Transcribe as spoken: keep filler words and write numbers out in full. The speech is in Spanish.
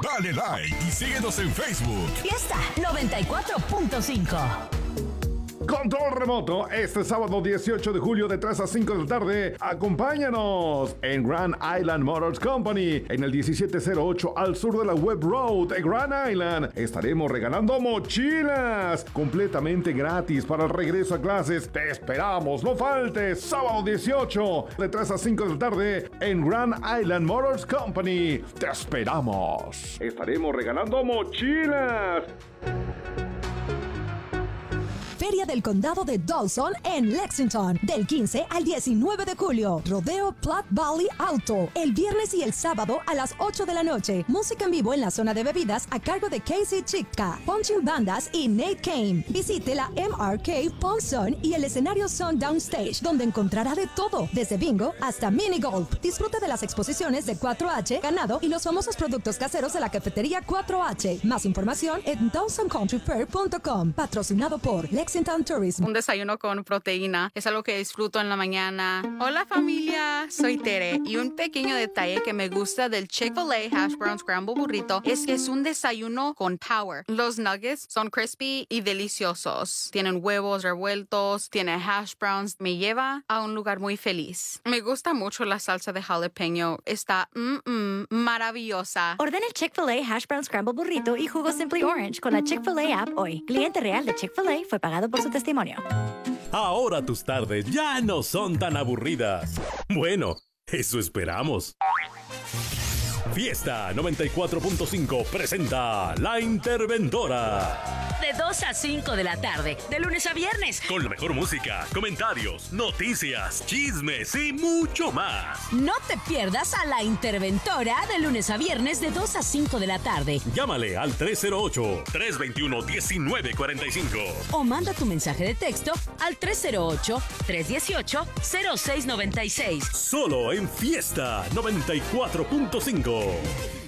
Dale like y síguenos en Facebook. Fiesta noventa y cuatro punto cinco. Control remoto, este sábado dieciocho de julio de tres a cinco de la tarde, acompáñanos en Grand Island Motors Company, en el diecisiete cero ocho al sur de la Webb Road de Grand Island. Estaremos regalando mochilas completamente gratis para el regreso a clases. Te esperamos, no faltes, sábado dieciocho de tres a cinco de la tarde en Grand Island Motors Company. Te esperamos. Estaremos regalando mochilas. Feria del Condado de Dawson en Lexington, del quince al diecinueve de julio. Rodeo Platte Valley Auto, el viernes y el sábado a las ocho de la noche. Música en vivo en la zona de bebidas a cargo de Casey Chica, Punching Bandas y Nate Kane. Visite la M R K Pond Zone y el escenario Sundown Stage, donde encontrará de todo, desde bingo hasta mini golf. Disfrute de las exposiciones de cuatro H, ganado y los famosos productos caseros de la cafetería cuatro H. Más información en dawson country fair punto com. Patrocinado por Lexington Tourism. Un desayuno con proteína es algo que disfruto en la mañana. Hola familia, soy Tere y un pequeño detalle que me gusta del Chick-fil-A Hash Brown Scramble Burrito es que es un desayuno con power. Los nuggets son crispy y deliciosos. Tienen huevos revueltos, tiene hash browns. Me lleva a un lugar muy feliz. Me gusta mucho la salsa de jalapeño. Está mm, mm, maravillosa. Ordena el Chick-fil-A Hash Brown Scramble Burrito y jugo Simply Orange con la Chick-fil-A app hoy. Cliente real de Chick-fil-A fue pagado por su testimonio. Ahora tus tardes ya no son tan aburridas. Bueno, eso esperamos. Fiesta noventa y cuatro punto cinco presenta La Interventora. De dos a cinco de la tarde, de lunes a viernes. Con la mejor música, comentarios, noticias, chismes y mucho más. No te pierdas a La Interventora de lunes a viernes de dos a cinco de la tarde. Llámale al tres cero ocho, tres dos uno, uno nueve cuatro cinco. O manda tu mensaje de texto al tres cero ocho, tres uno ocho, cero seis nueve seis. Solo en Fiesta noventa y cuatro punto cinco.